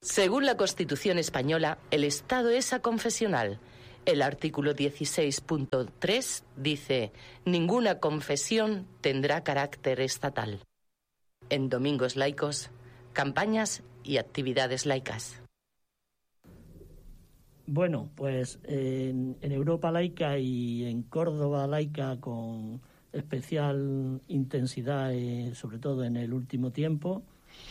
Según la Constitución española, el Estado es aconfesional. El artículo 16.3 dice: ninguna confesión tendrá carácter estatal. En Domingos Laicos, campañas y actividades laicas. Bueno, pues en Europa laica y en Córdoba laica con especial intensidad, sobre todo en el último tiempo,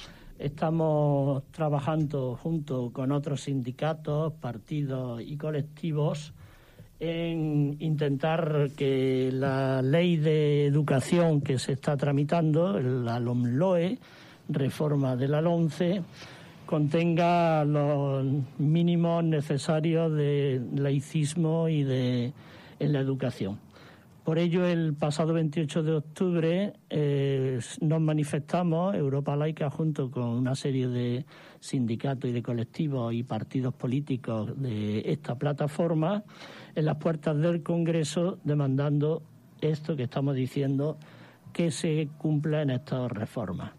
estamos trabajando junto con otros sindicatos, partidos y colectivos en intentar que la ley de educación que se está tramitando, la LOMLOE, reforma de la LOMCE, contenga los mínimos necesarios de laicismo y en la educación. Por ello, el pasado 28 de octubre nos manifestamos, Europa Laica, junto con una serie de sindicatos y de colectivos y partidos políticos de esta plataforma, en las puertas del Congreso, demandando esto que estamos diciendo, que se cumpla en estas reformas.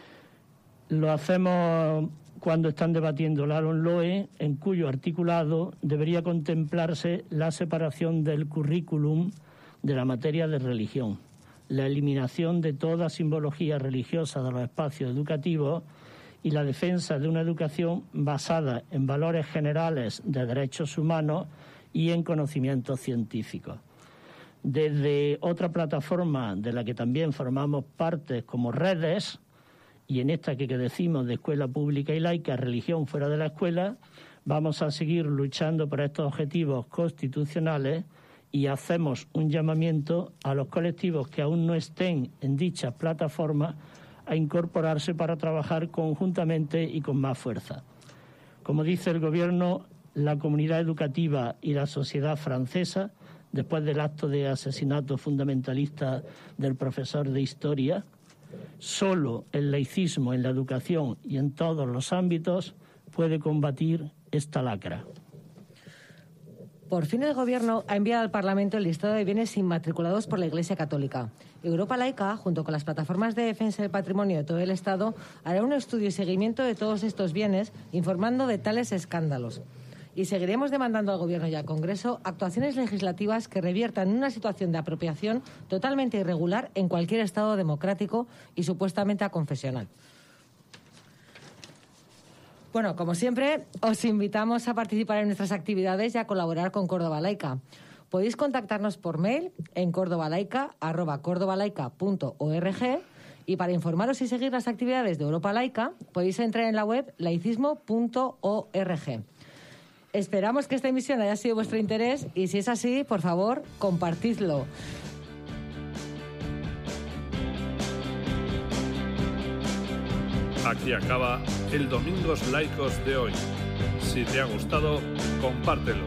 Lo hacemos cuando están debatiendo la LOMLOE, en cuyo articulado debería contemplarse la separación del currículum de la materia de religión, la eliminación de toda simbología religiosa de los espacios educativos y la defensa de una educación basada en valores generales de derechos humanos y en conocimientos científicos. Desde otra plataforma de la que también formamos parte, como Redes, y en esta que decimos de escuela pública y laica, religión fuera de la escuela, vamos a seguir luchando por estos objetivos constitucionales y hacemos un llamamiento a los colectivos que aún no estén en dichas plataformas a incorporarse para trabajar conjuntamente y con más fuerza. Como dice el Gobierno, la comunidad educativa y la sociedad francesa, después del acto de asesinato fundamentalista del profesor de Historia, solo el laicismo en la educación y en todos los ámbitos puede combatir esta lacra. Por fin el Gobierno ha enviado al Parlamento el listado de bienes inmatriculados por la Iglesia Católica. Europa Laica, junto con las plataformas de defensa del patrimonio de todo el Estado, hará un estudio y seguimiento de todos estos bienes, informando de tales escándalos. Y seguiremos demandando al Gobierno y al Congreso actuaciones legislativas que reviertan una situación de apropiación totalmente irregular en cualquier Estado democrático y supuestamente aconfesional. Bueno, como siempre, os invitamos a participar en nuestras actividades y a colaborar con Córdoba Laica. Podéis contactarnos por mail en cordobalaica@cordobalaica.org y para informaros y seguir las actividades de Europa Laica podéis entrar en la web laicismo.org. Esperamos que esta emisión haya sido de vuestro interés y si es así, por favor, compartidlo. Aquí acaba el Domingos Laicos de hoy. Si te ha gustado, compártelo.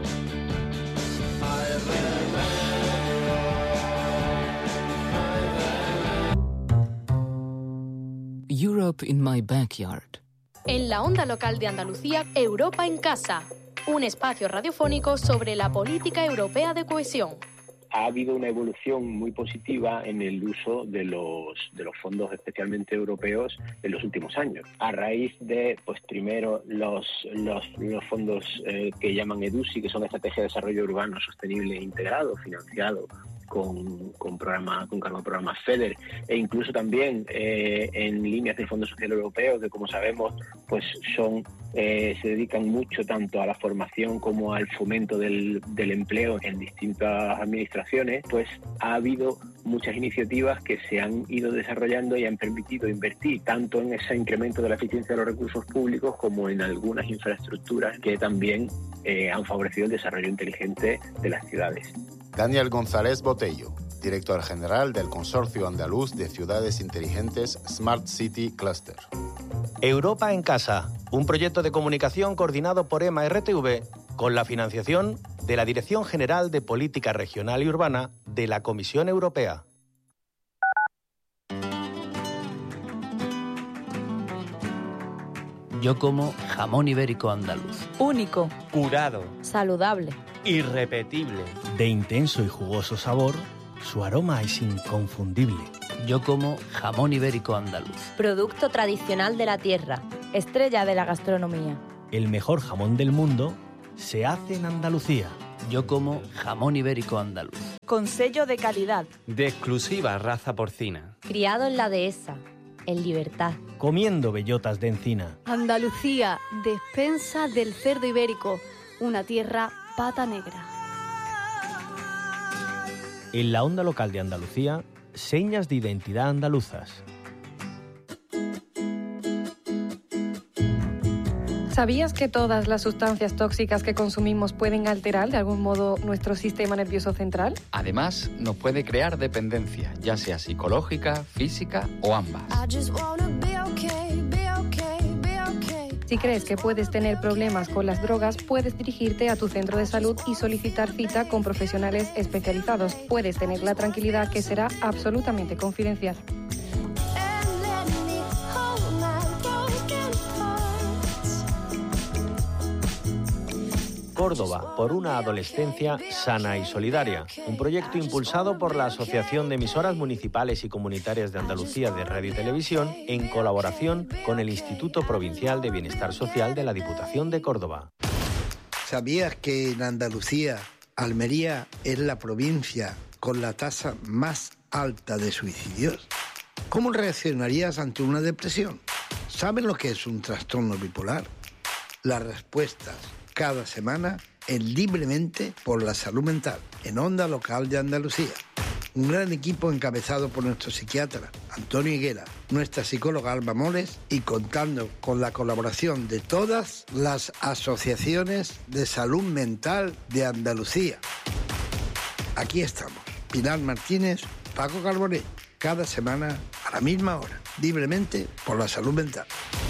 Europe in my backyard. En la onda local de Andalucía, Europa en casa. Un espacio radiofónico sobre la política europea de cohesión. Ha habido una evolución muy positiva en el uso de los fondos especialmente europeos en los últimos años. A raíz de, primero los fondos que llaman EDUSI, que son Estrategia de Desarrollo Urbano Sostenible e Integrado, financiado con programas FEDER, e incluso también en líneas del Fondo Social Europeo, que como sabemos se dedican mucho tanto a la formación como al fomento del empleo en distintas administraciones. Pues ha habido muchas iniciativas que se han ido desarrollando y han permitido invertir tanto en ese incremento de la eficiencia de los recursos públicos como en algunas infraestructuras que también han favorecido el desarrollo inteligente de las ciudades. Daniel González Botello, director general del Consorcio Andaluz de Ciudades Inteligentes Smart City Cluster. Europa en Casa, un proyecto de comunicación coordinado por EMA-RTV con la financiación de la Dirección General de Política Regional y Urbana de la Comisión Europea. Yo como jamón ibérico andaluz. Único. Curado. Saludable. Irrepetible. De intenso y jugoso sabor, su aroma es inconfundible. Yo como jamón ibérico andaluz. Producto tradicional de la tierra, estrella de la gastronomía. el mejor jamón del mundo se hace en Andalucía. Yo como jamón ibérico andaluz. Con sello de calidad. De exclusiva raza porcina. Criado en la dehesa, en libertad. Comiendo bellotas de encina. Andalucía, despensa del cerdo ibérico, una tierra pata negra. En la onda local de Andalucía, señas de identidad andaluzas. ¿Sabías que todas las sustancias tóxicas que consumimos pueden alterar de algún modo nuestro sistema nervioso central? Además, nos puede crear dependencia, ya sea psicológica, física o ambas. Si crees que puedes tener problemas con las drogas, puedes dirigirte a tu centro de salud y solicitar cita con profesionales especializados. Puedes tener la tranquilidad que será absolutamente confidencial. Córdoba, por una adolescencia sana y solidaria. Un proyecto impulsado por la Asociación de Emisoras Municipales y Comunitarias de Andalucía de Radio y Televisión en colaboración con el Instituto Provincial de Bienestar Social de la Diputación de Córdoba. ¿Sabías que en Andalucía, Almería es la provincia con la tasa más alta de suicidios? ¿Cómo reaccionarías ante una depresión? ¿Sabes lo que es un trastorno bipolar? Las respuestas cada semana en Libremente por la Salud Mental, en Onda Local de Andalucía. Un gran equipo encabezado por nuestro psiquiatra Antonio Higuera, nuestra psicóloga Alba Moles y contando con la colaboración de todas las asociaciones de salud mental de Andalucía. Aquí estamos, Pilar Martínez, Paco Carbonell, cada semana a la misma hora, Libremente por la Salud Mental.